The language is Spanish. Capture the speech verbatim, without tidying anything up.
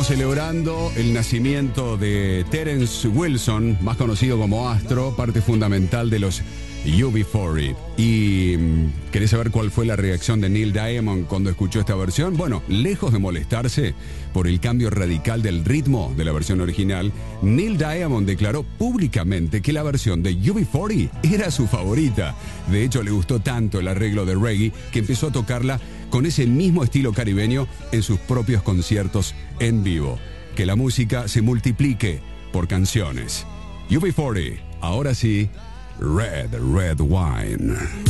Estamos celebrando el nacimiento de Terence Wilson, más conocido como Astro, parte fundamental de los U B cuarenta. ¿Y querés saber cuál fue la reacción de Neil Diamond cuando escuchó esta versión? Bueno, lejos de molestarse por el cambio radical del ritmo de la versión original, Neil Diamond declaró públicamente que la versión de U B cuarenta era su favorita. De hecho, le gustó tanto el arreglo de reggae que empezó a tocarla con ese mismo estilo caribeño en sus propios conciertos en vivo. Que la música se multiplique por canciones. U B cuarenta, ahora sí, Red, Red Wine.